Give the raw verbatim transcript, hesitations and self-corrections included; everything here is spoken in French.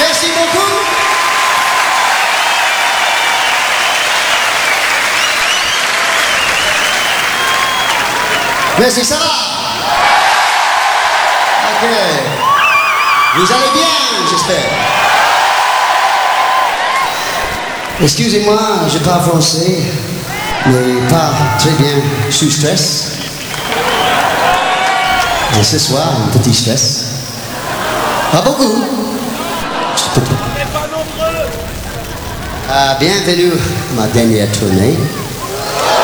Merci beaucoup. Merci, ça va? Ok. Vous allez bien, j'espère. Excusez-moi, je parle français, mais pas très bien sous stress. Et ce soir, un petit stress. Pas beaucoup. Ah, bienvenue à ma dernière tournée.